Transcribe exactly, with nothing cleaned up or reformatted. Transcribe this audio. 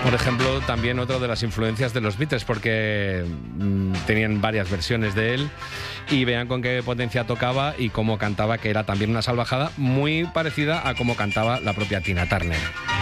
Por ejemplo, también otra de las influencias de los Beatles, porque mmm, tenían varias versiones de él, y vean con qué potencia tocaba y cómo cantaba, que era también una salvajada muy parecida a cómo cantaba la propia Tina Turner.